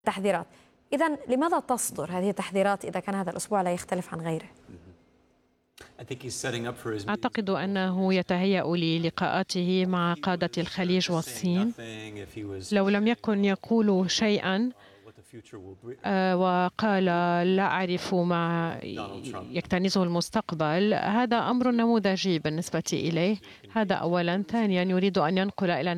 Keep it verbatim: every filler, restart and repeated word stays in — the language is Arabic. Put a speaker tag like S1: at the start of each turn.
S1: تحذيرات. إذن لماذا تصدر هذه التحذيرات إذا كان هذا الأسبوع لا يختلف عن غيره؟
S2: أعتقد أنه يتهيأ للقاءاته مع قادة الخليج والصين. لو لم يكن يقول شيئا وقال لا أعرف ما يكتنزه المستقبل، هذا أمر نموذجي بالنسبة إليه. هذا أولا. ثانيا، يريد أن ينقل إلى